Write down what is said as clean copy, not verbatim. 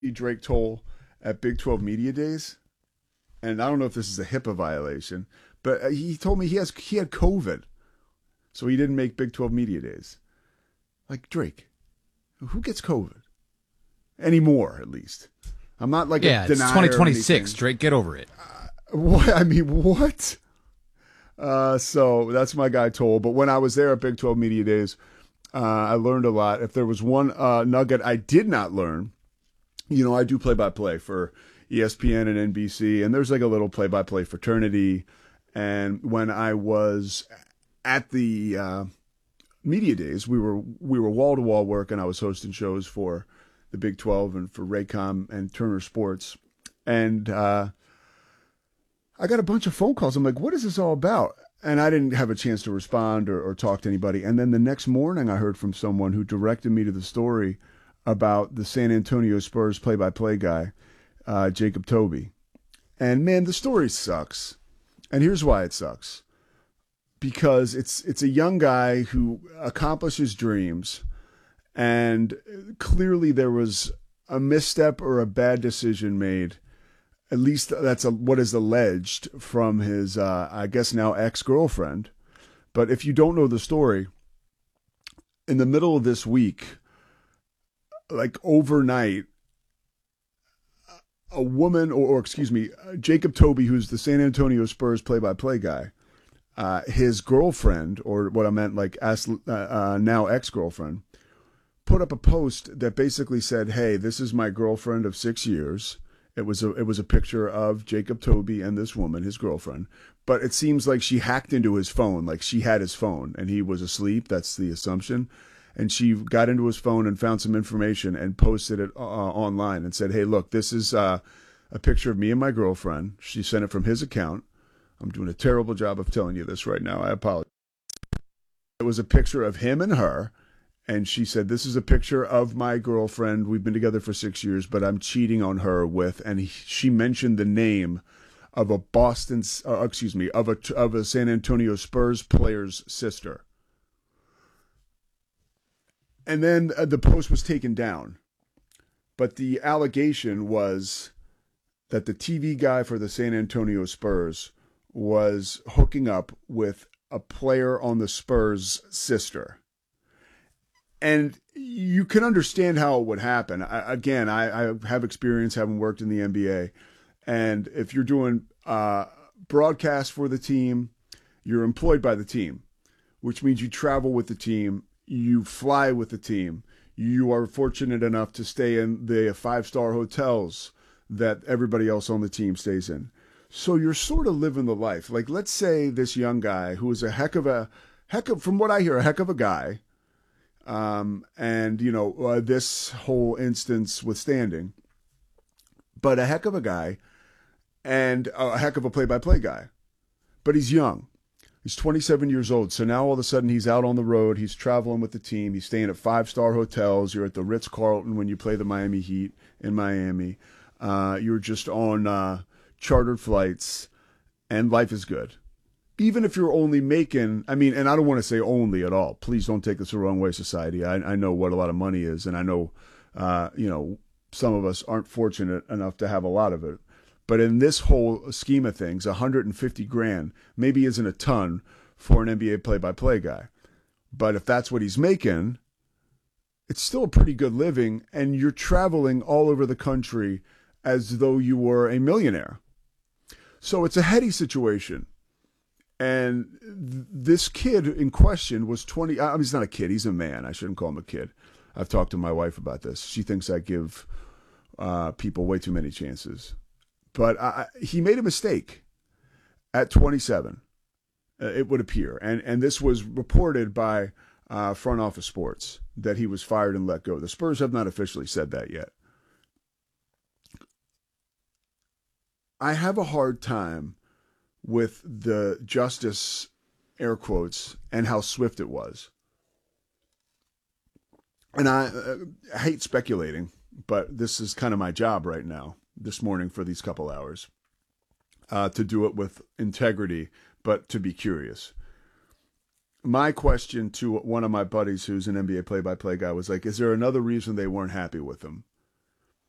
Drake Toll at Big 12 Media Days, and I don't know if this is a HIPAA violation, but he told me he had COVID, so he didn't make Big 12 Media Days. Like, Drake, who gets COVID anymore? At least I'm not like yeah, a it's denier 2026. Drake, get over it. What? I mean, what? So that's my guy Toll. But when I was there at Big 12 Media Days, I learned a lot. If there was one nugget I did not learn, I do play-by-play for ESPN and NBC, and there's like a little play-by-play fraternity. And when I was at the media days, we were wall-to-wall work, and I was hosting shows for the Big 12 and for Raycom and Turner Sports. And I got a bunch of phone calls. I'm like, what is this all about? And I didn't have a chance to respond or talk to anybody. And then the next morning, I heard from someone who directed me to the story about the San Antonio Spurs play-by-play guy, Jacob Toby. And man, the story sucks. And here's why it sucks. Because it's a young guy who accomplishes dreams, and clearly there was a misstep or a bad decision made. At least that's what is alleged from his, I guess now ex-girlfriend. But if you don't know the story, in the middle of this week, like overnight, a woman, or excuse me, Jacob Toby, who's the San Antonio Spurs play-by-play guy, his girlfriend, or what I meant like now ex-girlfriend, put up a post that basically said, "Hey, this is my girlfriend of 6 years." It was a picture of Jacob Toby and this woman, his girlfriend. But it seems like she hacked into his phone, like she had his phone and he was asleep. That's the assumption. And she got into his phone and found some information and posted it online and said, "Hey, look, this is a picture of me and my girlfriend." She sent it from his account. I'm doing a terrible job of telling you this right now. I apologize. It was a picture of him and her. And she said, "This is a picture of my girlfriend. We've been together for 6 years, but I'm cheating on her with," and she mentioned the name of a of a San Antonio Spurs player's sister. And then the post was taken down. But the allegation was that the TV guy for the San Antonio Spurs was hooking up with a player on the Spurs' sister. And you can understand how it would happen. I have experience having worked in the NBA. And if you're doing broadcast for the team, you're employed by the team, which means you travel with the team, you fly with the team, you are fortunate enough to stay in the 5-star hotels that everybody else on the team stays in. So you're sort of living the life. Like, let's say this young guy who is from what I hear, a heck of a guy, this whole instance withstanding, but a heck of a guy and a heck of a play-by-play guy. But he's young. He's 27 years old. So now all of a sudden he's out on the road. He's traveling with the team. He's staying at 5-star hotels. You're at the Ritz-Carlton when you play the Miami Heat in Miami. You're just on chartered flights, and life is good. Even if you're only making, and I don't want to say only at all. Please don't take this the wrong way, society. I know what a lot of money is, and I know, some of us aren't fortunate enough to have a lot of it. But in this whole scheme of things, 150 grand maybe isn't a ton for an NBA play-by-play guy. But if that's what he's making, it's still a pretty good living, and you're traveling all over the country as though you were a millionaire. So it's a heady situation. And this kid in question was 20. He's not a kid. He's a man. I shouldn't call him a kid. I've talked to my wife about this. She thinks I give people way too many chances. But he made a mistake at 27, it would appear. And this was reported by Front Office Sports, that he was fired and let go. The Spurs have not officially said that yet. I have a hard time with the justice, air quotes, and how swift it was. And I hate speculating, but this is kind of my job right now, this morning for these couple hours, to do it with integrity, but to be curious. My question to one of my buddies who's an NBA play-by-play guy was like, is there another reason they weren't happy with him?